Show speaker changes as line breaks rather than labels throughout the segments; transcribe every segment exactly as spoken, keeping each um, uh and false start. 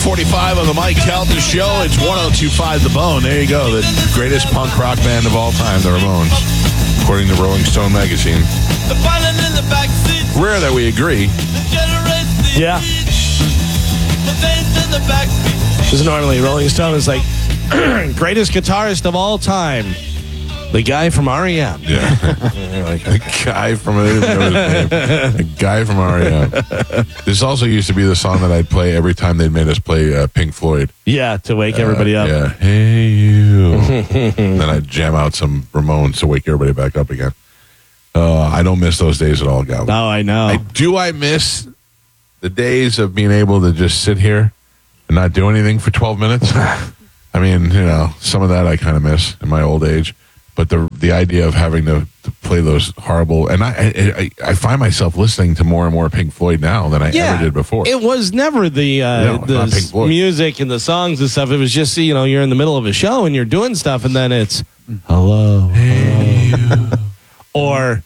forty-five on the Mike Calta Show. It's one oh two point five The Bone. There you go. The greatest punk rock band of all time, the Ramones, according to Rolling Stone magazine. Rare that we agree.
Yeah. Because normally Rolling Stone is like, greatest guitarist of all time. The guy from R E M.
Yeah. Like a guy from, I didn't even know his name. A guy from R E M. This also used to be the song that I'd play every time they'd made us play uh, Pink Floyd.
Yeah, to wake everybody
uh,
up.
Yeah. Hey, you. Then I'd jam out some Ramones to wake everybody back up again. Uh, I don't miss those days at all, Gal.
Oh, I know.
I, do I miss the days of being able to just sit here and not do anything for twelve minutes? I mean, you know, some of that I kind of miss in my old age. But the the idea of having to, to play those horrible, and I, I I find myself listening to more and more Pink Floyd now than I
yeah,
ever did before.
It was never the uh,
No, it's not Pink
the
Floyd.
music and the songs and stuff. It was just, you know, you're in the middle of a show and you're doing stuff, and then it's hello, hello. Or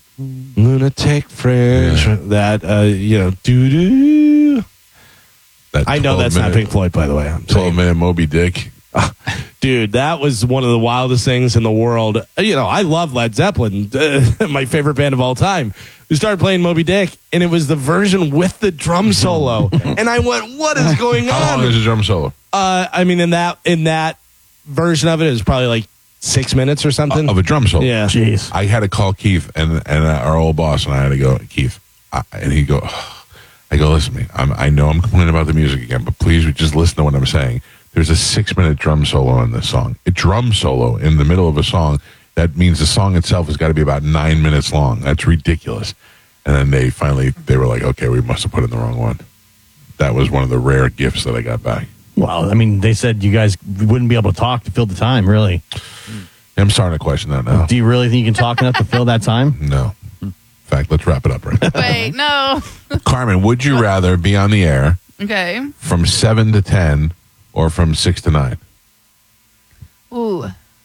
lunatic fringe.
Yeah.
That uh, you know, doo doo.
That
I know that's
minute,
not Pink Floyd, by the way. I'm
twelve
saying.
minute Moby Dick.
Dude, that was one of the wildest things in the world. You know, I love Led Zeppelin, uh, my favorite band of all time. We started playing Moby Dick, and it was the version with the drum solo. And I went, what is going
How
on?
long is a drum solo?
Uh, I mean, in that in that version of it, it was probably like six minutes or something.
Uh, of a drum solo.
Yeah.
Jeez.
I had to call Keith and and uh, our old boss, and I had to go, Keith, I, and he'd go, oh. I go, listen to me. I'm, I know I'm complaining about the music again, but please just listen to what I'm saying. There's a six-minute drum solo in this song. A drum solo in the middle of a song. That means the song itself has got to be about nine minutes long. That's ridiculous. And then they finally, they were like, okay, we must have put in the wrong one. That was one of the rare gifts that I got back.
Well, I mean, they said you guys wouldn't be able to talk to fill the time, really.
I'm starting to question that now.
Do you really think you can talk enough to fill that time?
No. In fact, let's wrap it up right now.
Wait, no.
Carmen, would you rather be on the air
Okay.
from seven to ten or from six to nine?
Ooh.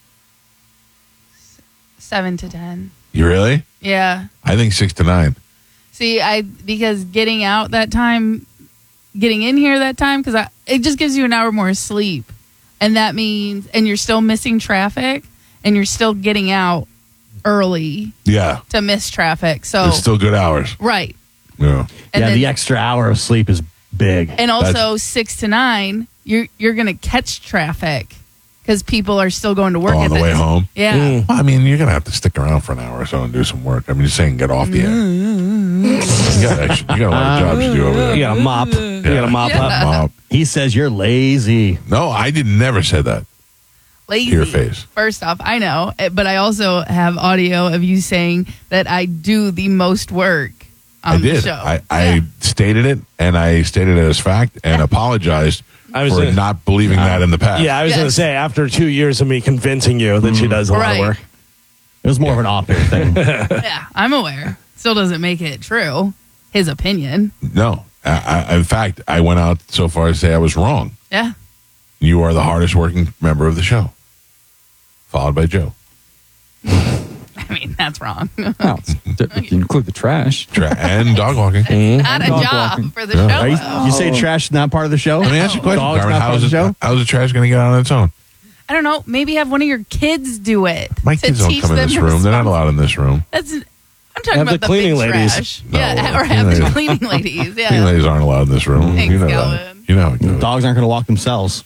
S- Seven to ten.
You really?
Yeah.
I think six to nine.
See, I because getting out that time, getting in here that time, because it just gives you an hour more sleep, and that means, and you're still missing traffic, and you're still getting out early
Yeah.
to miss traffic. So
It's still good hours.
right,
Yeah.
and
yeah,
then,
the extra hour of sleep is big.
and also
That's-
six to nine, you're you're gonna catch traffic because people are still going to work
Oh, on
at
the
this-
way home?
Yeah.
Mm.
Well, I mean, you're going to have to stick around for an hour or so and do some work. I mean, you're saying get off the air. you, got extra, you got a lot of jobs to do over there.
You got to mop. You got to mop
Yeah.
up.
Mop.
He says you're lazy.
No, I did never said that
Lazy.
to your face.
First off, I know, eh, but I also have audio of you saying that I do the most work on
I
the
did.
show.
I, I
Yeah.
stated it, and I stated it as fact and apologized
I was
for
gonna-
not believing that in the past.
Yeah, I was
Yes.
going to say, after two years of me convincing you that she does a lot
Right.
of work.
It was more of an off-air thing.
Yeah, I'm aware. Still doesn't make it true. His opinion.
No. I, I, in fact, I went out so far as to say I was wrong.
Yeah.
You are the hardest working member of the show, followed by Joe.
I mean, that's wrong.
Well, if you include the trash.
Tra- and dog walking.
Not a
Dog
job
walking.
for the
Yeah.
show.
Are you,
though.
you say trash is not part of the show?
Let me ask you a question,
Dog's
Carmen.
not part
How's
of the
it,
show?
how's the trash going to get out on its own?
I don't know. Maybe have one of your kids do it.
My
to
kids don't
teach
come in
them
this room. They're not
respons-
allowed in this room.
That's. I'm talking
Have
about
the cleaning
big
ladies.
trash.
No,
yeah, or
cleaning
have the
ladies.
cleaning ladies. Yeah.
Cleaning ladies aren't allowed in this room.
Thanks,
you know that.
Calvin.
You know how it goes.
Dogs aren't going to walk themselves.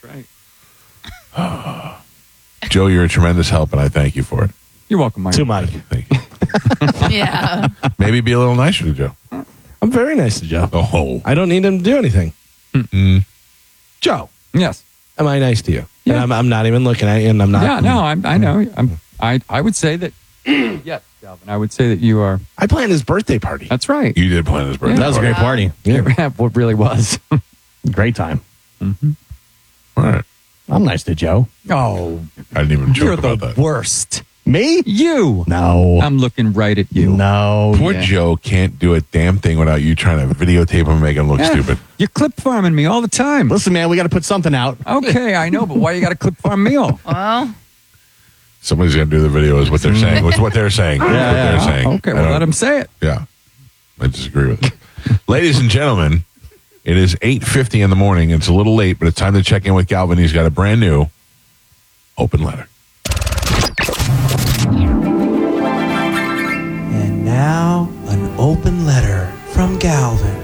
Joe, you're a tremendous help, and I thank you for it.
You're welcome, Mike.
To Mike.
Thank you.
Yeah.
Maybe be a little nicer to Joe.
I'm very nice to Joe.
Oh.
I don't need him to do anything.
Mm.
Joe,
Yes.
am I nice to you?
Yeah.
And I'm, I'm not even looking at you, and I'm not.
Yeah, no, I'm, I know. I'm, I, I would say that, yes, Calvin, I would say that you are,
I planned his birthday party.
that's right.
You did plan his birthday.
That was a great
party.
party.
Yeah. What really was.
Great time.
All right.
I'm nice to Joe.
Oh,
I didn't even
you're
joke
the
about that.
worst.
Me?
You.
No.
I'm looking right at you.
No.
Poor
Yeah.
Joe can't do a damn thing without you trying to videotape him and make him look
Yeah.
stupid.
You're clip farming me all the time.
Listen, man, we got to put something out.
Okay, I know, but why you got to clip farm me all?
Well,
Somebody's going to do the video is what they're saying. What's what they're saying. What
yeah.
they're saying.
Okay,
I
well,
don't-
let him say it.
Yeah. I disagree with it. Ladies and gentlemen, It is eight fifty in the morning. It's a little late, but it's time to check in with Galvin. He's got a brand new open letter.
And now, an open letter from Galvin.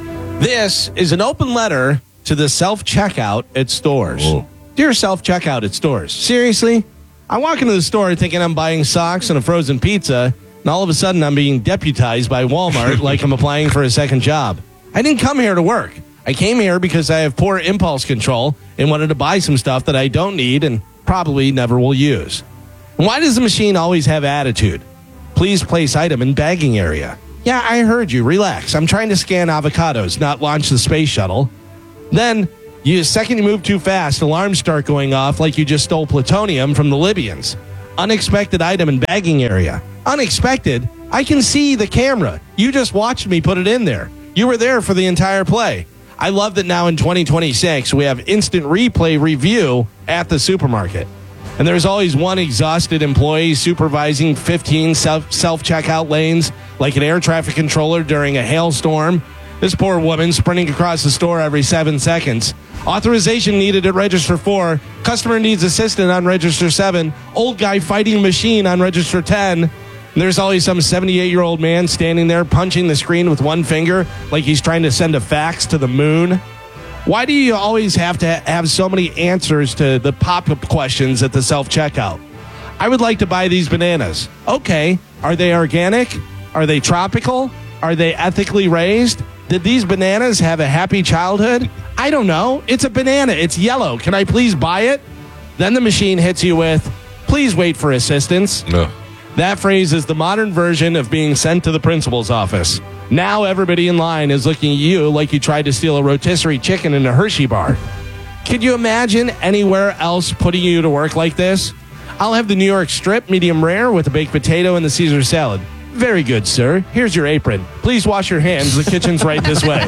This is an open letter to the self-checkout at stores.
Whoa.
Dear self-checkout at stores, seriously? I walk into the store thinking I'm buying socks and a frozen pizza, and all of a sudden I'm being deputized by Walmart like I'm applying for a second job. I didn't come here to work. I came here because I have poor impulse control and wanted to buy some stuff that I don't need and probably never will use. And why does the machine always have attitude? Please place item in bagging area. Yeah, I heard you. Relax. I'm trying to scan avocados, not launch the space shuttle. Then, you second you move too fast, alarms start going off like you just stole plutonium from the Libyans. Unexpected item in bagging area. Unexpected? I can see the camera. You just watched me put it in there. You were there for the entire play. I love that now in twenty twenty-six, we have instant replay review at the supermarket. And there's always one exhausted employee supervising fifteen self- self-checkout lanes like an air traffic controller during a hailstorm. This poor woman sprinting across the store every seven seconds. Authorization needed at register four. Customer needs assistant on register seven. Old guy fighting machine on register ten. And there's always some seventy-eight-year-old man standing there punching the screen with one finger like he's trying to send a fax to the moon. Why do you always have to have so many answers to the pop-up questions at the self-checkout? I would like to buy these bananas. Okay, are they organic? Are they tropical? Are they ethically raised? Did these bananas have a happy childhood? I don't know. It's a banana. It's yellow. Can I please buy it? Then the machine hits you with, please wait for assistance.
Ugh.
That phrase is the modern version of being sent to the principal's office. Now everybody in line is looking at you like you tried to steal a rotisserie chicken in a Hershey bar. Could you imagine anywhere else putting you to work like this? I'll have the New York strip, medium rare, with a baked potato and the Caesar salad. Very good, sir. Here's your apron. Please wash your hands. The kitchen's right this way.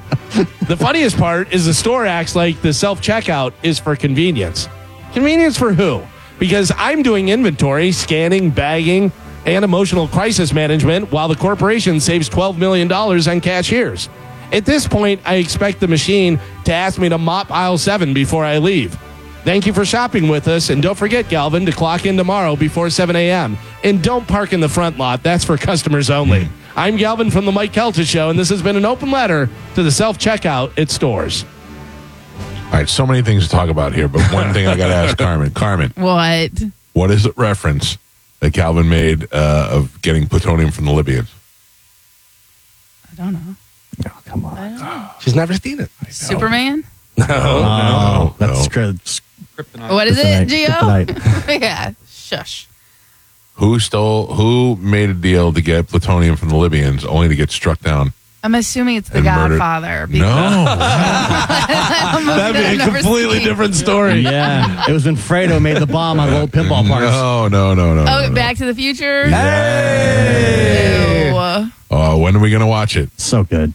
The funniest part is the store acts like the self-checkout is for convenience. Convenience for who? Because I'm doing inventory, scanning, bagging, and emotional crisis management while the corporation saves twelve million dollars on cashiers. At this point, I expect the machine to ask me to mop aisle seven before I leave. Thank you for shopping with us, and don't forget, Galvin, to clock in tomorrow before seven a.m. And don't park in the front lot. That's for customers only. I'm Galvin from the Mike Kelta Show, and this has been an open letter to the self-checkout at stores.
All right, so many things to talk about here, but one thing I got to ask Carmen. Carmen,
What?
what is the reference that Calvin made uh, of getting plutonium from the Libyans?
I don't know.
Oh, come on.
I don't know.
She's never seen it.
Superman?
No,
Oh,
no.
that's
no.
good.
Kryptonite.
What is
Kryptonite.
it, Gio?
Kryptonite.
Yeah. Shush.
Who stole? Who made a deal to get plutonium from the Libyans, only to get struck down?
I'm assuming it's The
And murdered.
Godfather.
No,
That'd be a completely different story.
Yeah, it was when Fredo made the bomb on old pinball parts.
no, no, no, no.
Oh,
no, no.
Back to the Future?
Hey!
Ew.
Oh, when are we gonna watch it?
So good.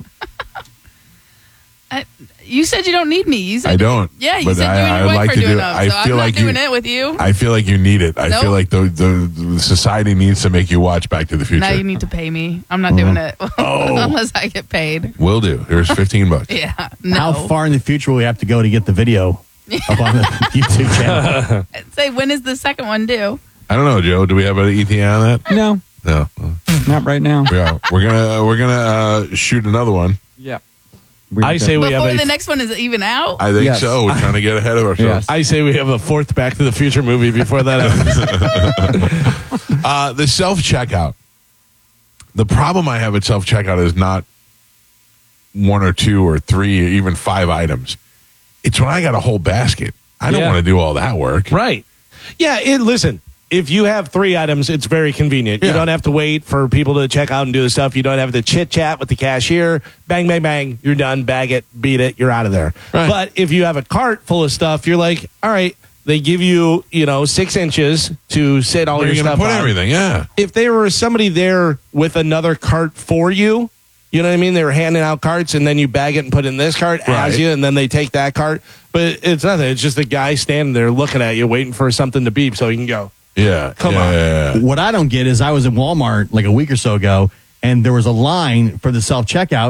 I, you said you don't need me. You said
I don't.
Yeah, you
but
said
I,
you and your
I
wife
like
are
to
doing
do.
them,
I
so
feel
I'm
like
not doing
you.
it with you.
I feel like you need it. I
Nope.
feel like the, the the society needs to make you watch Back to the Future.
Now you need to pay me. I'm not doing it unless I get paid.
Will do. Here's fifteen bucks.
Yeah. No.
How far in the future will we have to go to get the video up on the YouTube channel?
Say, when is the second one due?
I don't know, Joe. Do we have an E T A on that?
No,
No.
not right now.
We are. We're gonna we're gonna uh, shoot another one.
Yeah.
I say we have
Before
a.
the next one is even out?
I think
Yes.
so. We're trying to get ahead of ourselves.
Yes.
I say we have a fourth Back to the Future movie before that happens.
Uh, the self checkout. The problem I have with self checkout is not one or two or three or even five items. It's when I got a whole basket. I don't
Yeah.
want to do all that work.
Right. Yeah, it, listen, if you have three items, it's very convenient. You
Yeah.
don't have to wait for people to check out and do the stuff. You don't have to chit-chat with the cashier. Bang, bang, bang. You're done. Bag it. Beat it. You're out of there.
Right.
But if you have a cart full of stuff, you're like, all right, they give you, you know, six inches to sit all
Where are
your
you going
stuff
to put
on.
everything? Yeah.
If there was somebody there with another cart for you, you know what I mean? They were handing out carts, and then you bag it and put it in this cart
Right.
as you, and then they take that cart. But it's nothing. It's just a guy standing there looking at you, waiting for something to beep so he can go.
Yeah.
Come
yeah,
on.
yeah, yeah.
What I don't get is I was in Walmart like a week or so ago, and there was a line for the self checkout,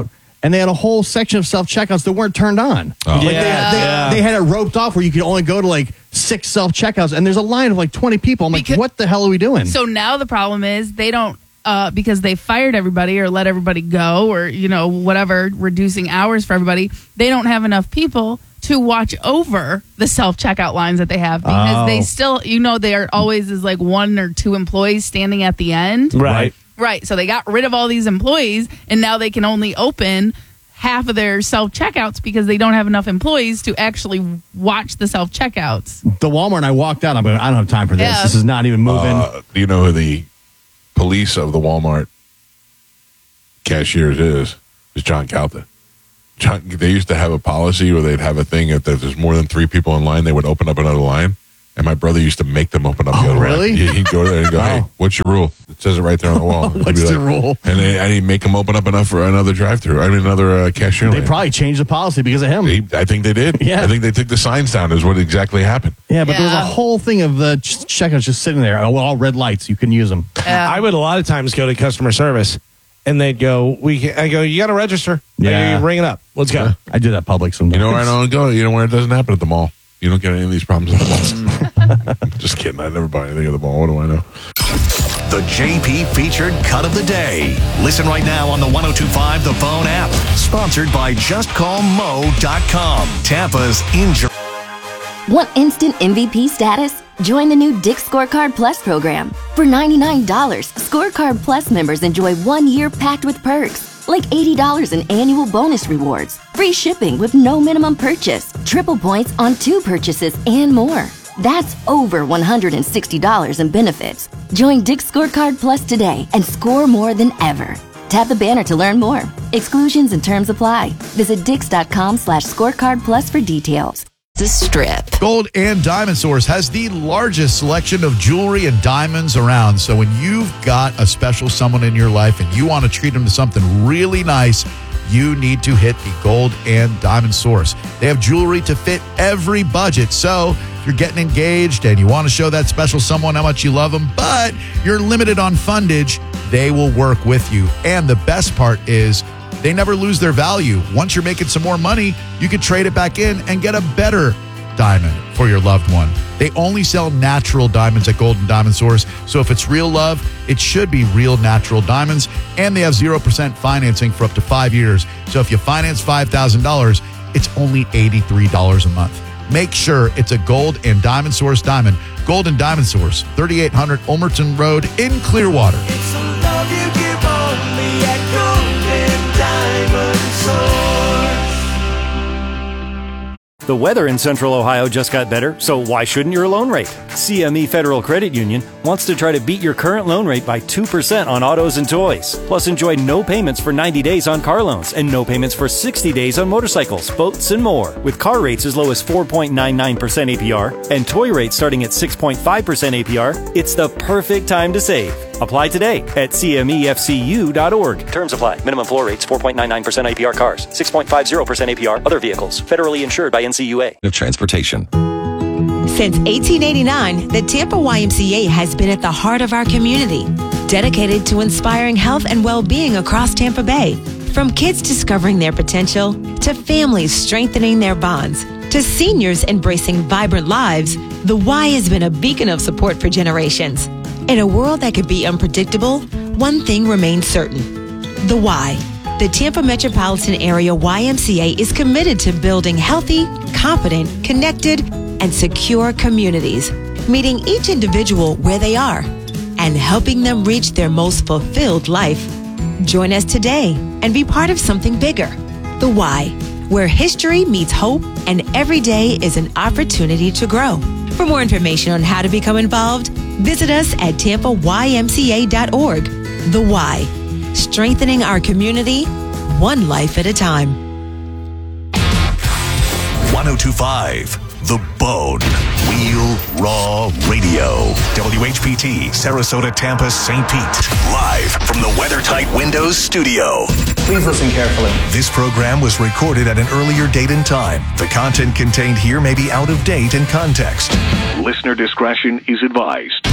and they had a whole section of self checkouts that weren't turned on.
Oh.
Like, they,
Yeah,
they,
yeah.
they had it roped off where you could only go to like six self checkouts, and there's a line of like twenty people. I'm like,
Because-
what the hell are we doing?
So now the problem is they don't uh, because they fired everybody or let everybody go or you know whatever, reducing hours for everybody. They don't have enough people to watch over the self checkout lines that they have because
Oh.
they still, you know, there always is like one or two employees standing at the end.
Right.
Right. So they got rid of all these employees and now they can only open half of their self checkouts because they don't have enough employees to actually watch the self checkouts.
the Walmart and I walked out. I'm like, I don't have time for this.
Yeah.
This is not even moving.
Uh, do you know who the police of the Walmart cashiers is? Is John Calta. John, they used to have a policy where they'd have a thing if there's more than three people in line, they would open up another line. And my brother used to make them open up the
Oh,
other
really?
line. He- He'd go there and go, hey,
Wow.
what's your rule? It says it right there on the wall. He'd
What's
be
the rule?
And, they, and he'd make them open up enough for another drive-through. I mean, another uh, cashier
They
lane.
probably changed the policy because of him.
He- I think they did.
Yeah.
I think they took the signs down is what exactly happened.
Yeah, but there was a
Yeah.
whole thing of the ch- checkouts just sitting there, all all red lights. You couldn't use them.
I would a lot of times go to customer service, and they'd go, "We," can, I go, "You got to register.
Yeah.
I, ring it up. Let's go."
I do that public sometimes.
You know where I don't go? You know where it doesn't happen at the mall. You don't get any of these problems at the mall. Just kidding. I never buy anything at the mall. What do I know?
The J P featured cut of the day. Listen right now on the one oh two point five The Phone app. Sponsored by just call mo dot com. Tampa's injury.
Want instant M V P status? Join the new Dick's Scorecard Plus program. For ninety-nine dollars, Scorecard Plus members enjoy one year packed with perks, like eighty dollars in annual bonus rewards, free shipping with no minimum purchase, triple points on two purchases, and more. That's over one hundred sixty dollars in benefits. Join Dick's Scorecard Plus today and score more than ever. Tap the banner to learn more. Exclusions and terms apply. Visit dix.com slash scorecard plus for details.
The Strip.
Gold and Diamond Source has the largest selection of jewelry and diamonds around. So when you've got a special someone in your life and you want to treat them to something really nice, you need to hit the Gold and Diamond Source. They have jewelry to fit every budget. So if you're getting engaged and you want to show that special someone how much you love them, but you're limited on fundage, they will work with you. And the best part is they never lose their value. Once you're making some more money, you can trade it back in and get a better diamond for your loved one. They only sell natural diamonds at Gold and Diamond Source. So if it's real love, it should be real natural diamonds. And they have zero percent financing for up to five years. So if you finance five thousand dollars, it's only eighty-three dollars a month. Make sure it's a Gold and Diamond Source diamond. Gold and Diamond Source, thirty-eight hundred Ulmerton Road in Clearwater.
It's a love you give only at Golden Diamond Source.
The weather in Central Ohio just got better, so why shouldn't your loan rate? C M E Federal Credit Union wants to try to beat your current loan rate by two percent on autos and toys. Plus, enjoy no payments for ninety days on car loans and no payments for sixty days on motorcycles, boats, and more. With car rates as low as four point nine nine percent A P R and toy rates starting at six point five percent A P R, it's the perfect time to save. Apply today at C M E F C U dot org. Terms apply. Minimum floor rates four point nine nine percent A P R cars, six point five zero percent A P R other vehicles. Federally insured by N C U A.
Of transportation.
Since eighteen eighty-nine, the Tampa Y M C A has been at the heart of our community, dedicated to inspiring health and well-being across Tampa Bay. From kids discovering their potential, to families strengthening their bonds, to seniors embracing vibrant lives, the Y has been a beacon of support for generations. In a world that could be unpredictable, one thing remains certain: the Y. The Tampa Metropolitan Area Y M C A is committed to building healthy, confident, connected, and secure communities, meeting each individual where they are and helping them reach their most fulfilled life. Join us today and be part of something bigger. The Y, where history meets hope and every day is an opportunity to grow. For more information on how to become involved, visit us at tampa y m c a dot org. The Y, strengthening our community, one life at a time.
one oh two point five The Bone. Real Raw Radio. W H P T, Sarasota, Tampa, Saint Pete. Live from the WeatherTight Windows studio.
Please listen carefully.
This program was recorded at an earlier date and time. The content contained here may be out of date and context. Listener discretion is advised.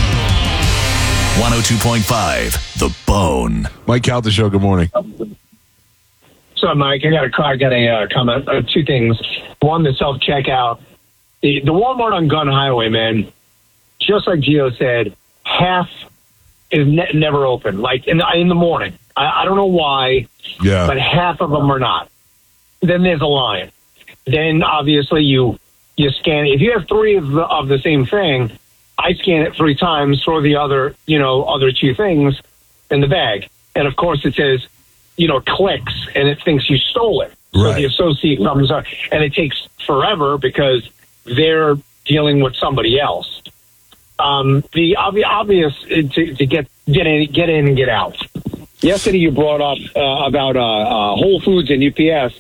one oh two point five The Bone.
Mike Calta Show, good morning.
So, Mike, I got a I got a uh, comment. Uh, two things. One, the self checkout. The, the Walmart on Gun Highway, man. Just like Gio said, half is ne- never open. Like in the, in the morning. I, I don't know why.
Yeah.
But half of them are not. Then there's a line. Then obviously you you scan it. If you have three of the, of the same thing, I scan it three times, throw the other, you know, other two things in the bag. And of course it says, you know, clicks, and it thinks you stole it. So
Right.
the associate comes up, and it takes forever because they're dealing with somebody else. Um, the obvi- obvious to, to get get in, get in and get out. Yesterday you brought up uh, about uh, uh, Whole Foods and U P S.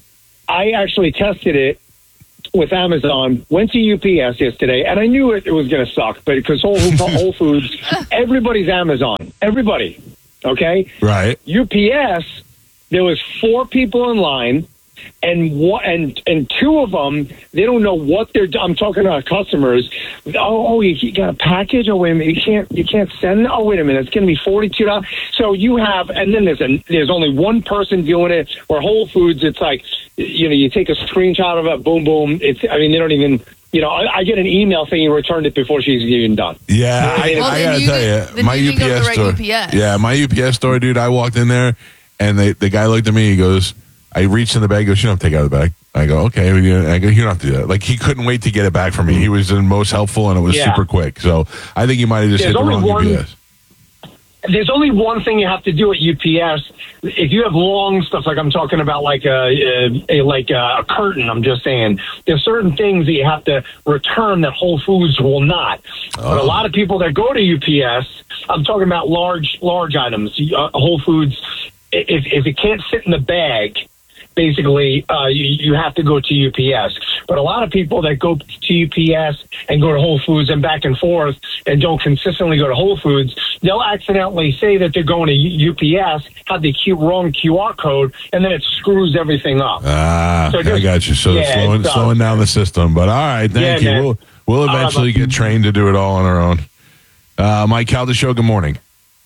I actually tested it with Amazon. Went to U P S yesterday, and I knew it, it was going to suck, but because Whole, Whole Foods, everybody's Amazon, everybody. Okay,
Right.
U P S. There was four people in line. And one, and and two of them, they don't know what they're. I'm talking to our customers. Oh, oh, you, you got a package? Oh, wait a minute, you can't you can't send. Oh, wait a minute, it's going to be forty-two dollars. So you have, and then there's a there's only one person doing it. Or Whole Foods, it's like, you know, you take a screenshot of it, boom, boom. It's. I mean, they don't even. You know, I, I get an email saying you returned it before she's even done.
Yeah, I,
Well,
I
then
gotta
you
tell
did-
you,
then
my
you
U
didn't
P
go to
S
the right
store.
U P S.
Yeah, my U P S store, dude. I walked in there, and they, the guy looked at me. He goes, I reached in the bag. He goes, you don't have to take it out of the bag. I go, okay. I go, you don't have to do that. Like, he couldn't wait to get it back from me. He was the most helpful, and it was
Yeah.
super quick. So I think you might have just
There's
hit the
only
wrong
one-
U P S.
There's only one thing you have to do at U P S. If you have long stuff, like I'm talking about, like a, a, a like a curtain. I'm just saying, there's certain things that you have to return that Whole Foods will not. But a lot of people that go to U P S, I'm talking about large large items. Uh, Whole Foods, if if it can't sit in the bag, basically uh, you, you have to go to U P S. But a lot of people that go to U P S and go to Whole Foods and back and forth and don't consistently go to Whole Foods, they'll accidentally say that they're going to U P S, have the Q, wrong Q R code, and then it screws everything up.
Ah,
So
I
just-
got you. So
yeah,
slowing,
it's, uh,
slowing down the system. But all right, thank
Yeah,
you.
man.
We'll, we'll
All right,
eventually
bud.
get trained to do it all on our own. Uh, Mike Calda Show, good morning.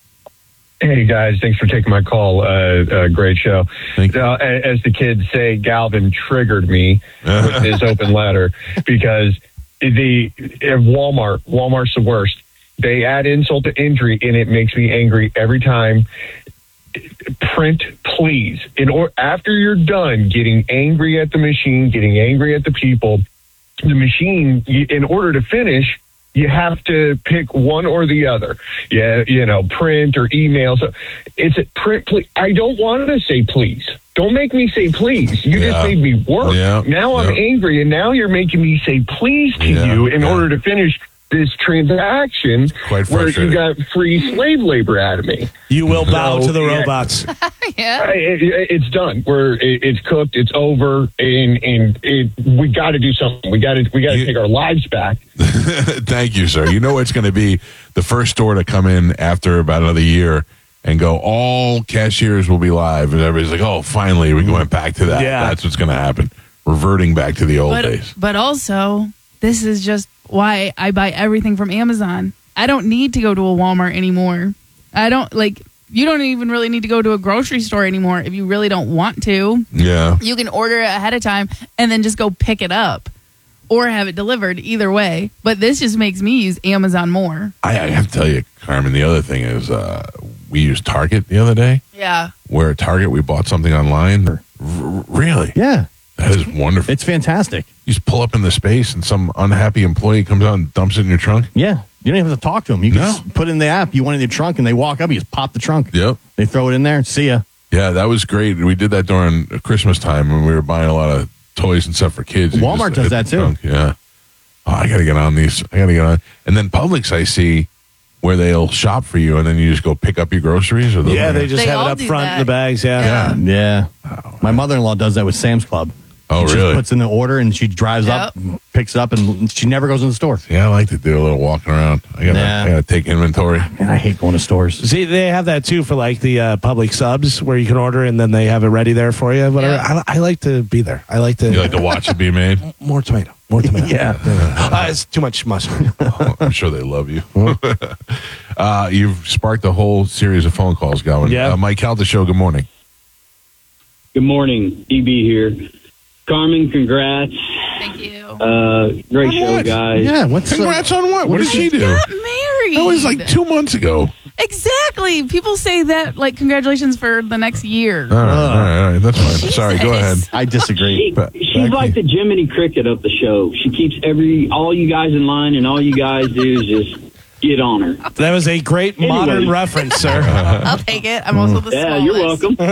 Hey guys, thanks for taking my call. Uh, uh, great show. Uh, as the kids say, Galvin triggered me with his open letter because the at Walmart, Walmart's the worst. They add insult to injury, and it makes me angry every time. Print, please. In or after you're done getting angry at the machine, getting angry at the people, the machine, you, in order to finish, you have to pick one or the other. Yeah, you know, print or email. So it's a print, please. I don't want to say please. Don't make me say please. You
Yeah.
just made me work.
Yeah.
Now I'm
Yeah.
angry, and now you're making me say please to
Yeah.
you in
Yeah.
order to finish this transaction
Quite
where you
frustrating.
got free slave labor out of me.
You will bow
So,
to the
yeah.
robots.
Yeah.
It, it, it's done. We're it, it's cooked. It's over, and and it, we got to do something. We got to we got to take our lives back.
Thank you, sir. You know it's going to be the first store to come in after about another year and go, all cashiers will be live. And everybody's like, oh, finally, we went back to that.
Yeah.
That's what's going to happen. Reverting back to the old
But,
days.
but also, this is just why I buy everything from Amazon. I don't need to go to a Walmart anymore. I don't like, you don't even really need to go to a grocery store anymore if you really don't want to.
Yeah.
You can order it ahead of time and then just go pick it up or have it delivered, either way. But this just makes me use Amazon more.
I, I have to tell you, Carmen, the other thing is uh, we used Target the other day,
Yeah.
where at Target we bought something online. R- r- really?
Yeah.
That is wonderful.
It's fantastic.
You just pull up in the space and some unhappy employee comes out and dumps it in your trunk.
Yeah. You don't even have to talk to them. You can
No.
just put in the app, you want it in your trunk, and they walk up, you just pop the trunk.
Yep.
They throw it in there, see ya.
Yeah, that was great. We did that during Christmas time when we were buying a lot of toys and stuff for kids. You
Walmart
just
does
hit
that
the
too.
trunk. Yeah. Oh, I got to get on these. I got to get on. And then Publix, I see where they'll shop for you and then you just go pick up your groceries. Or
Yeah, they just
They
have
all
it up
do
front
that.
in the bags. Yeah.
Yeah. My mother-in-law does that with Sam's Club.
Oh,
she
really?
Just puts in the order and she drives up, picks up, and she never goes in the store.
Yeah, I like to do a little walking around. I got to
Nah.
I got to take inventory.
And I hate going to stores.
See, they have that too for like the uh, public subs where you can order and then they have it ready there for you. Whatever. I, I like to be there. I like to.
You like to watch it be made?
More tomato. More tomato.
Yeah.
Uh, it's too much mustard.
Oh, I'm sure they love you. uh, you've sparked a whole series of phone calls going.
Yeah.
Uh, Mike Calda Show, good morning.
Good morning. E B here. Carmen, congrats.
Thank you.
Uh, great
On
show,
what?
guys.
Yeah, what's
Congrats on what? What did she do?
Got married.
That was like two months ago.
Exactly. People say that, like, congratulations for the next year.
All right, all right, all right. That's fine. Sorry, go ahead.
I disagree.
She,
But-
she's like the Jiminy Cricket of the show. She keeps every all you guys in line, and all you guys do is just get on her.
That was a great
Anyway.
modern reference, sir.
I'll take it. I'm also the
Yeah,
smallest.
you're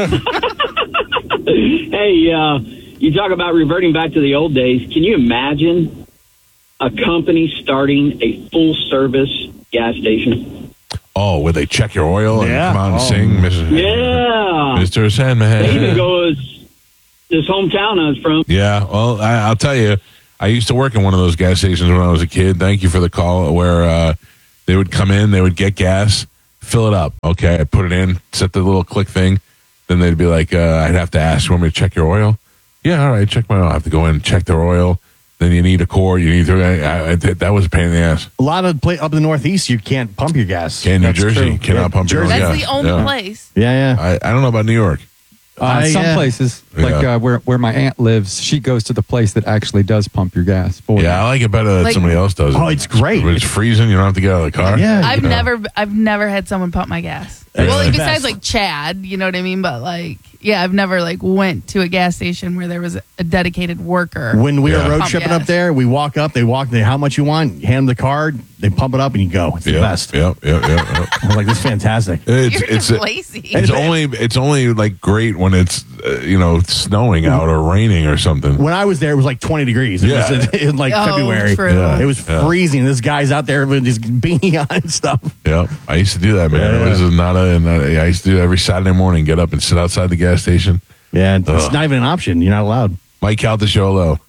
welcome. Hey, uh, you talk about reverting back to the old days. Can you imagine a company starting a full service gas station?
Oh, where they check your oil and
Yeah.
come out and
Oh.
sing, Mister
Yeah.
Mister
They even
Sandman.
go as this hometown I was from.
Yeah, well, I, I'll tell you, I used to work in one of those gas stations when I was a kid. Thank you for the call. Where uh, they would come in, they would get gas, fill it up. Okay, I'd put it in, set the little click thing. Then they'd be like, uh, I'd have to ask, you want me to check your oil? Yeah, all right, check my oil. I have to go in and check their oil. Then you need a core. You need to. I, I, that was a pain in the ass.
A lot of play up in the Northeast, you can't pump your gas.
In New
That's
Jersey,
true.
cannot
Yeah,
pump your own
Jersey.
That's
gas.
the only
Yeah.
place.
Yeah, yeah.
I, I don't know about New York.
Uh,
Uh,
some
yeah.
places, like
Yeah.
uh, where where my aunt lives, she goes to the place that actually does pump your gas for
Yeah, I
you.
like it better that
Like-
somebody else does it.
Oh, it's great.
When it's freezing, you don't have to get out of the car.
Yeah.
I've
Yeah.
never, I've never had someone pump my gas.
That's
well,
the
besides
best.
like Chad, you know what I mean. But like, yeah, I've never like went to a gas station where there was a dedicated worker.
When we
Yeah.
were road
Pump
tripping
gas.
up there, we walk up, they walk, they how much you want, hand them the card, they pump it up, and you go. It's the
Yep,
best.
Yep, yep, yep, yep.
I was like, this is fantastic.
It's
You're
it's
just lazy.
it's only it's only like great when it's uh, you know snowing out or raining or something.
When I was there, it was like twenty degrees. It
Yeah.
was in, like
Oh,
February.
true.
Yeah.
It was
Yeah.
freezing. This guy's out there with his beanie on and stuff.
Yeah, I used to do that, man.
Yeah.
This is not a, not a. I used to do it every Saturday morning. Get up and sit outside the gas station.
Yeah, it's
Ugh.
not even an option. You're not allowed.
Mike out the show low.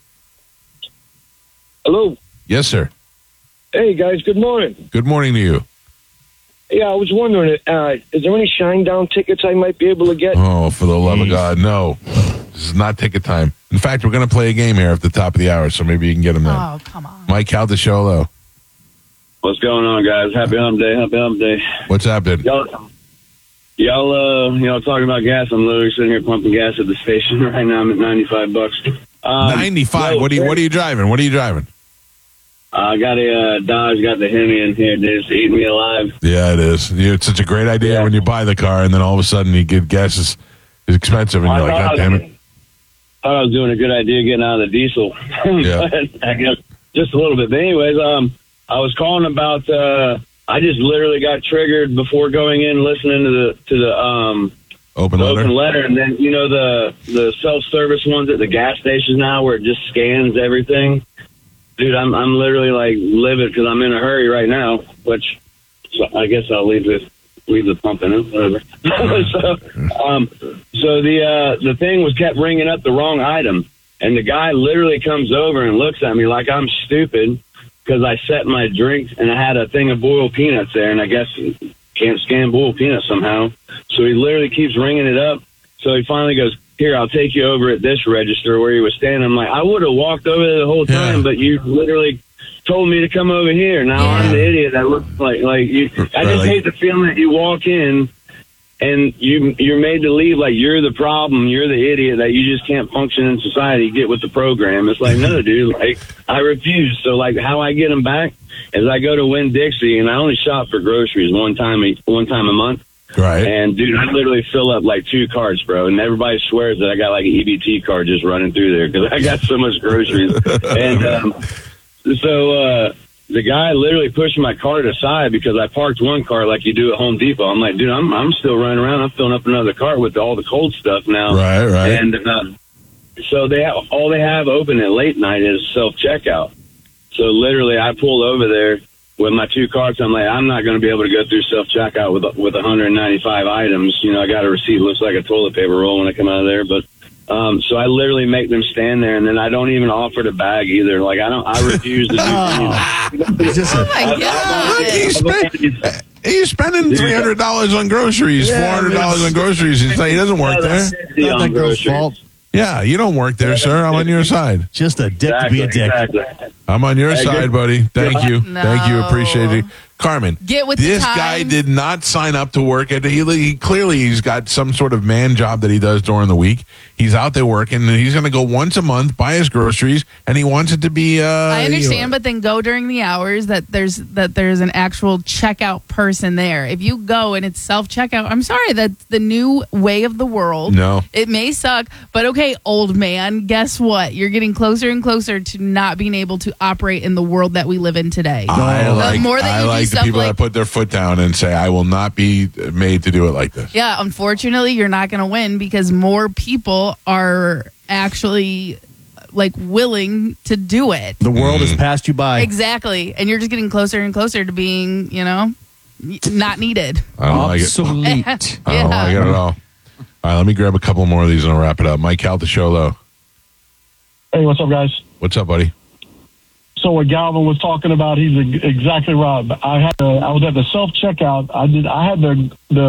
Hello.
Yes, sir.
Hey, guys. Good morning.
Good morning to you.
Yeah, I was wondering, uh, is there any Shinedown tickets I might be able to get?
Oh, for the love of
Jeez.
God, no! This is not ticket time. In fact, we're going to play a game here at the top of the hour, so maybe you can get them then.
Oh, come on.
Mike out the show low.
What's going on, guys? Happy Hump Day. Happy Hump Day.
What's happening?
Y'all, y'all, uh, you know, talking about gas. I'm literally sitting here pumping gas at the station right now. I'm at ninety-five bucks. Um,
Ninety-five.
no,
what are you? What are you driving? What are you driving?
I got a uh, Dodge, got the Hemi in here. Dude, it's eating me alive.
Yeah, it is. You- It's such a great idea
Yeah.
when you buy the car, and then all of a sudden you get gas is, is expensive, and
I
you're like,
thought
God
I was-
damn it!
Thought I was doing a good idea getting out of the diesel.
Yeah.
But I guess just a little bit. But anyways, um, I was calling about. Uh, I just literally got triggered before going in, listening to the to the um
Open
the
letter.
open letter, and then you know the the self service ones at the gas stations now, where it just scans everything. Dude, I'm I'm literally like livid because I'm in a hurry right now. Which so I guess I'll leave this. Leave the pumping in, whatever. so, um, so the uh, the thing was kept ringing up the wrong item, and the guy literally comes over and looks at me like I'm stupid because I set my drink and I had a thing of boiled peanuts there, and I guess can't scan boiled peanuts somehow. So he literally keeps ringing it up. So he finally goes, "Here, I'll take you over at this register where he was standing." I'm like, I would have walked over there the whole time,
Yeah.
but you literally told me to come over here. Now I'm the idiot that looks like like you. I
Right,
just
like-
hate the feeling that you walk in and you you're made to leave like you're the problem, you're the idiot that you just can't function in society, get with the program. It's like, no, dude, like I refuse. So like how I get them back is I go to Winn-Dixie and I only shop for groceries one time a, one time a month.
Right.
And dude, I literally fill up like two carts, bro. And everybody swears that I got like an E B T card just running through there because I got so much groceries. and um, so uh, the guy literally pushed my cart aside because I parked one cart like you do at Home Depot. I'm like, dude, I'm I'm still running around. I'm filling up another cart with all the cold stuff now.
Right, right.
And uh, so they have, all they have open at late night is self checkout. So literally, I pull over there with my two carts. I'm like, I'm not going to be able to go through self checkout with with one hundred ninety-five items. You know, I got a receipt looks like a toilet paper roll when I come out of there, but. Um, so I literally make them stand there, and then I don't even offer to bag either. Like I don't, I refuse to do.
It's just a-
Oh my God.
He's, spend, he's spending three hundred dollars on groceries,
Yeah,
four hundred dollars on groceries. He's like, he doesn't work there.
not that girl's fault.
Yeah, you don't work there, sir. I'm on your side.
Just a dick to be a dick.
Exactly.
I'm on your
Hey,
side,
good.
buddy. Thank you.
No.
Thank you. Appreciate it. Carmen,
Get with the
this guy
times.
did not sign up to work at. He, he clearly he's got some sort of man job that he does during the week. He's out there working, and he's going to go once a month buy his groceries, and he wants it to be. Uh,
I understand,
you know,
but then go during the hours that there's that there's an actual checkout person there. If you go and it's self checkout, I'm sorry, that's the new way of the world.
No.
It may suck, but okay, old man, guess what? You're getting closer and closer to not being able to operate in the world that we live in today.
I
The
like,
more that
I
you do
like the
stuff
people
like-
that put their foot down and say, "I will not be made to do it like this."
Yeah, unfortunately, you're not going to win because more people are actually like willing to do it.
The world has passed you by.
Exactly. And you're just getting closer and closer to being, you know, not needed.
I don't like it.
Obsolete.
I don't like it at all. All right, let me grab a couple more of these and I'll wrap it up. Mike Caltasholo.
Hey, what's up, guys?
What's up, buddy?
So what Galvin was talking about, he's ex- exactly right. I had, a, I was at the self checkout. I did. I had the the